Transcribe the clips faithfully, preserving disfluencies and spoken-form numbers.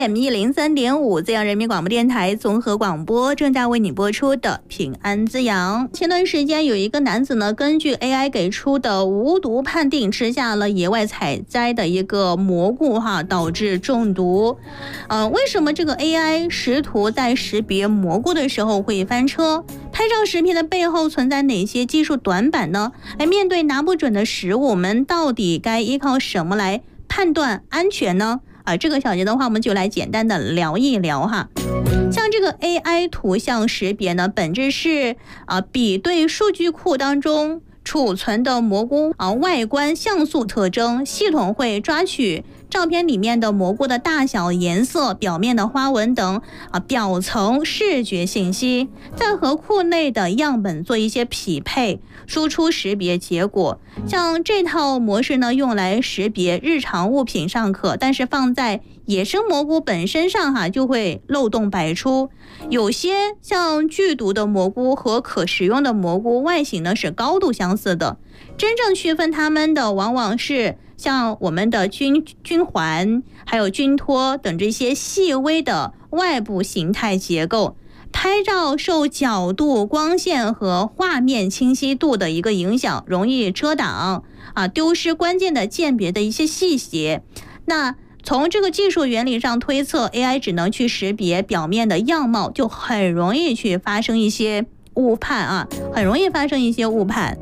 M 一零三点五，资阳人民广播电台综合广播正在为你播出的平安滋养。前段时间有一个男子呢，根据 A I 给出的无毒判定，吃下了野外采摘的一个蘑菇哈，导致中毒。呃，为什么这个 A I 识图在识别蘑菇的时候会翻车？拍照识别的背后存在哪些技术短板呢？哎，面对拿不准的食物，我们到底该依靠什么来判断安全呢？啊，这个小节的话，我们就来简单的聊一聊哈。像这个 A I 图像识别呢，本质是啊比对数据库当中储存的蘑菇啊外观像素特征，系统会抓取照片里面的蘑菇的大小、颜色、表面的花纹等啊表层视觉信息，再和库内的样本做一些匹配，输出识别结果。像这套模式呢，用来识别日常物品尚可，但是放在野生蘑菇本身上哈，就会漏洞百出。有些像剧毒的蘑菇和可食用的蘑菇外形呢是高度相似的，真正区分它们的往往是像我们的菌菌环还有菌托等这些细微的外部形态结构。拍照受角度、光线和画面清晰度的一个影响，容易遮挡啊，丢失关键的鉴别的一些细节。那从这个技术原理上推测 ，A I 只能去识别表面的样貌，就很容易去发生一些误判啊，很容易发生一些误判。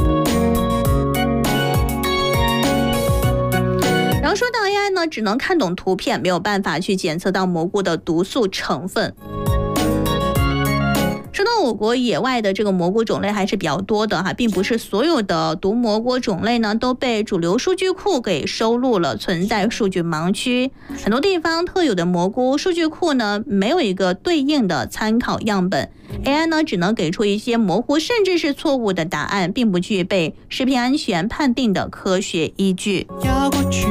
然后说到 A I 呢，只能看懂图片，没有办法去检测到蘑菇的毒素成分。说到我国野外的这个蘑菇种类还是比较多的哈，并不是所有的毒蘑菇种类呢都被主流数据库给收录了，存在数据盲区。很多地方特有的蘑菇数据库呢没有一个对应的参考样本 ，A I 呢只能给出一些模糊甚至是错误的答案，并不具备食品安全判定的科学依据。